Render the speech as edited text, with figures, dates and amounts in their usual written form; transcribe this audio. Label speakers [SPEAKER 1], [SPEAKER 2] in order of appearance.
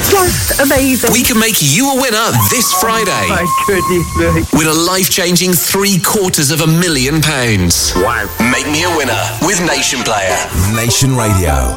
[SPEAKER 1] Just amazing.
[SPEAKER 2] We can make you a winner this Friday.
[SPEAKER 1] My goodness me.
[SPEAKER 2] Win a life-changing £750,000.
[SPEAKER 1] Wow.
[SPEAKER 2] Make me a winner with Nation Player.
[SPEAKER 3] Nation Radio.